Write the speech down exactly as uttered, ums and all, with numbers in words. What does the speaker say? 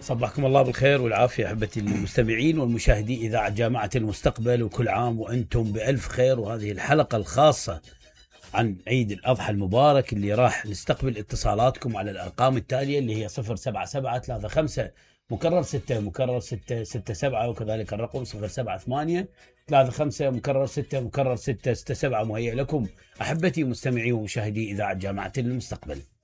صبحكم الله بالخير والعافية أحبتي المستمعين والمشاهدين إذاعة جامعة المستقبل، وكل عام وأنتم بألف خير. وهذه الحلقة الخاصة عن عيد الأضحى المبارك اللي راح نستقبل اتصالاتكم على الأرقام التالية اللي هي صفر سبعة سبعة ثلاثة خمسة مكرر ستة مكرر ستة ستة سبعة، وكذلك الرقم صفر سبعة ثمانية ثلاثة خمسة مكرر ستة مكرر ستة ستة سبعة. مهيئ لكم أحبتي مستمعي ومشاهدي إذاعة جامعة المستقبل.